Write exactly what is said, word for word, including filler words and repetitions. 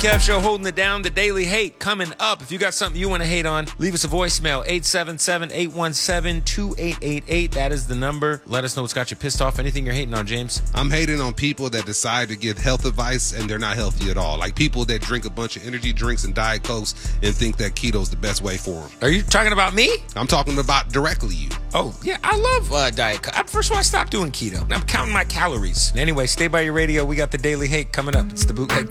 Kev Show holding it down. The Daily Hate coming up. If you got something you want to hate on, leave us a voicemail. eight seven seven, eight one seven, two eight eight eight. That is the number. Let us know what's got you pissed off. Anything you're hating on, James? I'm hating on people that decide to give health advice and they're not healthy at all. Like people that drink a bunch of energy drinks and Diet Cokes and think that keto's the best way for them. Are you talking about me? I'm talking about directly you. Oh, yeah, I love uh, Diet Coke. First of all, I stopped doing keto. I'm counting my calories. Anyway, stay by your radio. We got the Daily Hate coming up. It's the Bootleg